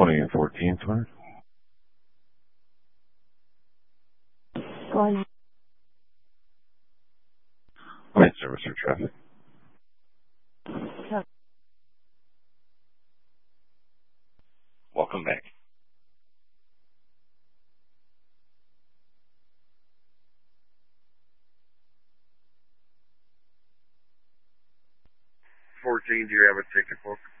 20 and 14, Smart. Going. Line service or traffic. Welcome back. Do you have a ticket book?